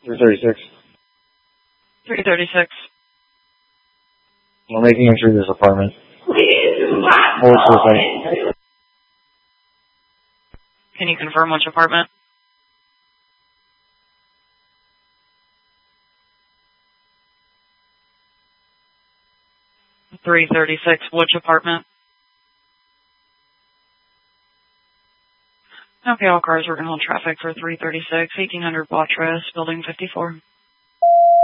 336. 336. We're making entry to this apartment. What's the thing? Can you confirm which apartment? .336, which apartment? Okay, all cars are going to hold traffic for 336, 1800 Watrous, building 54.